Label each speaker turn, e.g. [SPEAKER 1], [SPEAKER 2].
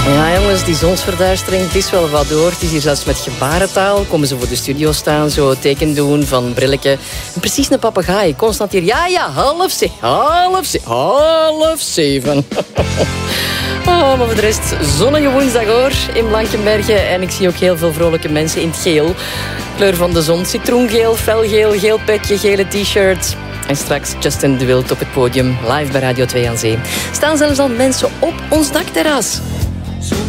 [SPEAKER 1] Ja, jongens, die zonsverduistering, het is wel wat door. Het is hier zelfs met gebarentaal. Komen ze voor de studio staan, zo teken doen van brilletje. En precies een papegaai, constant hier. Ja, half zeven. Oh, maar voor de rest, zonnige woensdag hoor, in Blankenberge. En ik zie ook heel veel vrolijke mensen in het geel. Kleur van de zon, citroengeel, felgeel, geel petje, gele t-shirt. En straks Justin de Wild op het podium, live bij Radio 2 aan Zee. Staan zelfs al mensen op ons dakterras.